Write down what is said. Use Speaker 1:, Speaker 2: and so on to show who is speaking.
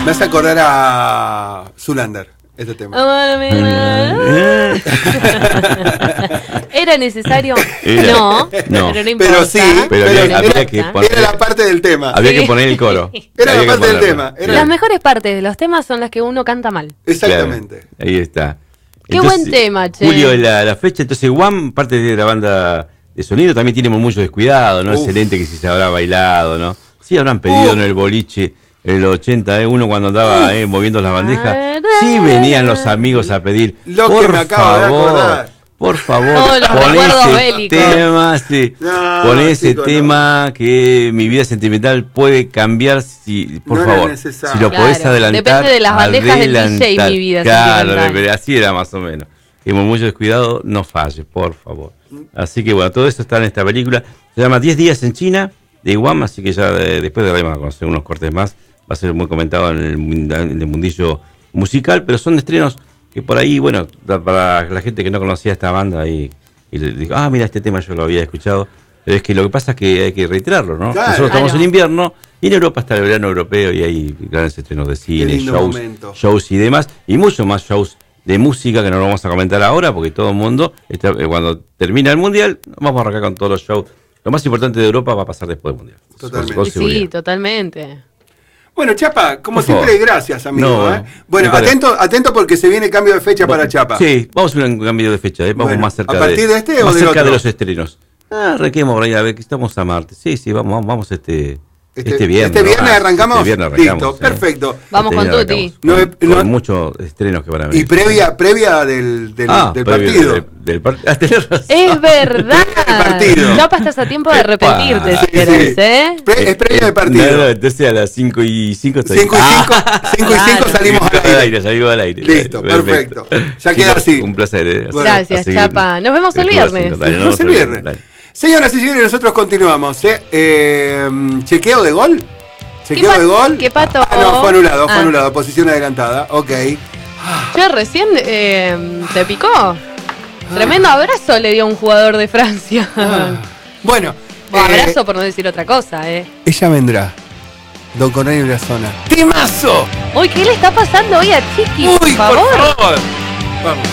Speaker 1: Me hace acordar a Zoolander, este tema.
Speaker 2: ¿Era necesario?
Speaker 3: No.
Speaker 2: Pero no importa.
Speaker 1: Pero sí,
Speaker 3: Pero había que poner,
Speaker 1: era la parte del tema.
Speaker 3: había que poner el coro.
Speaker 1: Era
Speaker 3: Había
Speaker 1: la
Speaker 3: que
Speaker 1: parte del
Speaker 3: ponerlo.
Speaker 1: tema. Era...
Speaker 2: Las mejores partes de los temas son las que uno canta mal.
Speaker 1: Exactamente.
Speaker 3: Claro, ahí está.
Speaker 2: Qué buen tema, che.
Speaker 3: Julio es la fecha, entonces Guam, parte de la banda de sonido, también tiene mucho descuidado, ¿no?
Speaker 1: Uf.
Speaker 3: Excelente que si se habrá bailado, ¿no? Sí habrán pedido en el boliche, en el 80, uno cuando andaba moviendo las bandejas, sí venían los amigos a pedir,
Speaker 1: Lo que
Speaker 3: por
Speaker 1: me acabo de acordar.
Speaker 3: por favor,
Speaker 2: Oh, los
Speaker 3: pon
Speaker 2: recuerdos
Speaker 3: ese
Speaker 2: bélicos.
Speaker 3: tema, sí,
Speaker 1: No,
Speaker 3: pon ese
Speaker 1: chicos,
Speaker 3: tema que mi vida sentimental puede cambiar si, por
Speaker 1: No era
Speaker 3: favor,
Speaker 1: necesario.
Speaker 3: si lo podés
Speaker 2: Claro,
Speaker 3: adelantar.
Speaker 2: depende de las bandejas del
Speaker 3: adelantar.
Speaker 2: DJ, mi vida
Speaker 3: Claro,
Speaker 2: sentimental.
Speaker 3: pero así era más o menos. Que con mucho descuidado no falle, por favor. Así que bueno, todo eso está en esta película. Se llama 10 días en China, de Guam, así que ya después vamos a conocer unos cortes más. Va a ser muy comentado en el mundillo musical, pero son estrenos que por ahí, bueno, para la gente que no conocía esta banda y le digo, mira, este tema yo lo había escuchado. Pero es que lo que pasa es que hay que reiterarlo, ¿no?
Speaker 1: Claro.
Speaker 3: Nosotros estamos
Speaker 2: Claro.
Speaker 3: en invierno y en Europa está el verano europeo y hay grandes estrenos de cine,
Speaker 1: lindo momento.
Speaker 3: shows y demás, y mucho más shows de música que no lo vamos a comentar ahora porque todo el mundo, cuando termina el mundial, vamos a arrancar con todos los shows. Lo más importante de Europa va a pasar después del mundial.
Speaker 1: Totalmente.
Speaker 3: Con
Speaker 2: Sí,
Speaker 3: seguridad.
Speaker 2: totalmente.
Speaker 1: Bueno, Chapa, como
Speaker 3: Por
Speaker 1: siempre,
Speaker 3: favor.
Speaker 1: gracias, amigo.
Speaker 3: No,
Speaker 1: Bueno,
Speaker 3: me parece.
Speaker 1: atento porque se viene cambio de fecha para Chapa.
Speaker 3: Sí, vamos a hacer un cambio de fecha, vamos
Speaker 1: Bueno,
Speaker 3: más cerca
Speaker 1: ¿a partir de este o
Speaker 3: más
Speaker 1: del
Speaker 3: cerca
Speaker 1: otro?
Speaker 3: de los estrenos. Arranquemos por ahí, a ver, que estamos a martes. Sí, vamos este viernes.
Speaker 1: Este viernes
Speaker 3: ¿no?
Speaker 1: arrancamos.
Speaker 3: Este viernes arrancamos,
Speaker 1: Listo, perfecto.
Speaker 2: Vamos
Speaker 3: Este
Speaker 2: con
Speaker 3: viernes
Speaker 2: Tuti.
Speaker 3: arrancamos.
Speaker 1: No,
Speaker 3: Con muchos estrenos que van a venir.
Speaker 1: Y previa del
Speaker 3: previo
Speaker 1: partido.
Speaker 3: Del partido. Tenés razón.
Speaker 2: Es verdad.
Speaker 1: El partido.
Speaker 2: Chapa, estás a tiempo de arrepentirte si
Speaker 1: Sí,
Speaker 2: querés,
Speaker 1: sí.
Speaker 2: ¿eh?
Speaker 1: Es previa del partido.
Speaker 3: No, entonces a las 5 y 5 estoy.
Speaker 1: 5 y 5
Speaker 2: Claro.
Speaker 1: salimos al aire.
Speaker 3: Salimos al aire.
Speaker 1: Listo, perfecto. Ya queda
Speaker 3: Chicos,
Speaker 1: así.
Speaker 3: Un placer.
Speaker 1: Bueno,
Speaker 2: Gracias,
Speaker 3: a seguir.
Speaker 2: Chapa. Nos vemos el viernes.
Speaker 3: Dale,
Speaker 1: Nos vemos el viernes.
Speaker 3: Dale.
Speaker 1: Señoras y señores, nosotros continuamos. Chequeo de gol. Chequeo de gol.
Speaker 2: ¿Qué pato?
Speaker 1: No, fue anulado. Posición adelantada. Ok.
Speaker 2: Che, recién te picó. Tremendo abrazo le dio un jugador de Francia.
Speaker 1: Bueno.
Speaker 2: Abrazo por no decir otra cosa,
Speaker 1: Ella vendrá. Don Cornelio Brazona. ¡Temazo!
Speaker 2: Uy, ¿qué le está pasando hoy a Chiqui?
Speaker 1: Uy,
Speaker 2: por favor.
Speaker 1: por favor. Vamos.